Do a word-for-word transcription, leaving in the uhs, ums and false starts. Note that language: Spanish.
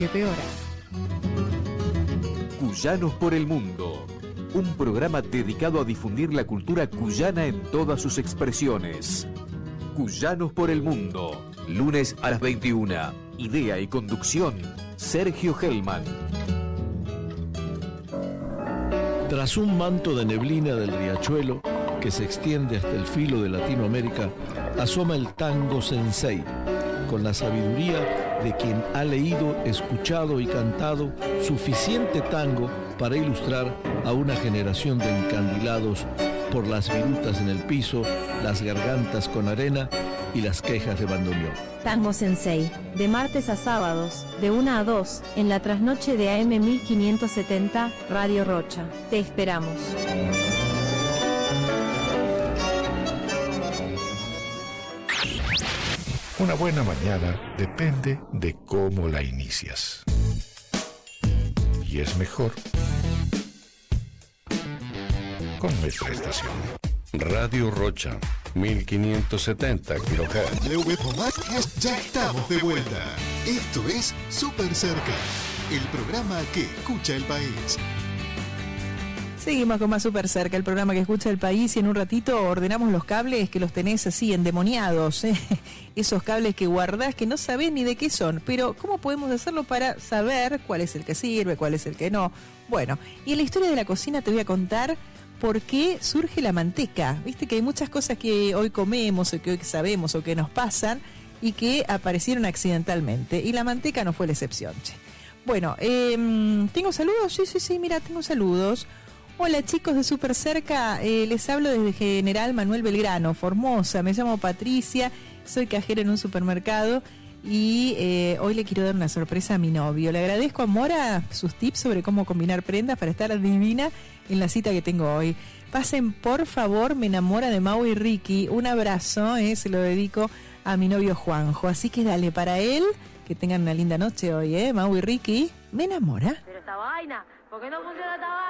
Horas. Cuyanos por el Mundo, un programa dedicado a difundir la cultura cuyana en todas sus expresiones. Cuyanos por el Mundo, lunes a las veintiuna. Idea y conducción, Sergio Hellman. Tras un manto de neblina del riachuelo que se extiende hasta el filo de Latinoamérica, asoma el tango sensei, con la sabiduría de quien ha leído, escuchado y cantado suficiente tango para ilustrar a una generación de encandilados por las virutas en el piso, las gargantas con arena y las quejas de bandoneón. Tango Sensei, de martes a sábados, de una a dos, en la trasnoche de A M mil quinientos setenta, Radio Rocha. Te esperamos. Una buena mañana depende de cómo la inicias. Y es mejor con nuestra estación. Radio Rocha, mil quinientos setenta kilohertz. Ya estamos de vuelta. Esto es Súper Cerca, el programa que escucha el país. Seguimos con más Súper Cerca, el programa que escucha el país, y en un ratito ordenamos los cables que los tenés así endemoniados, ¿eh? Esos cables que guardás que no sabés ni de qué son, pero ¿cómo podemos hacerlo para saber cuál es el que sirve, cuál es el que no? Bueno, y en la historia de la cocina te voy a contar por qué surge la manteca. Viste que hay muchas cosas que hoy comemos o que hoy sabemos o que nos pasan y que aparecieron accidentalmente, y la manteca no fue la excepción, che. Bueno, eh, ¿tengo saludos? Sí, sí, sí, mira, tengo saludos. Hola chicos de Súper Cerca, eh, les hablo desde General Manuel Belgrano, Formosa, me llamo Patricia, soy cajera en un supermercado y eh, hoy le quiero dar una sorpresa a mi novio. Le agradezco a Mora sus tips sobre cómo combinar prendas para estar divina en la cita que tengo hoy. Pasen por favor, me enamora de Mau y Ricky, un abrazo, eh, se lo dedico a mi novio Juanjo, así que dale para él, que tengan una linda noche hoy, eh, Mau y Ricky, me enamora. Pero esta vaina, ¿por qué no funciona esta vaina?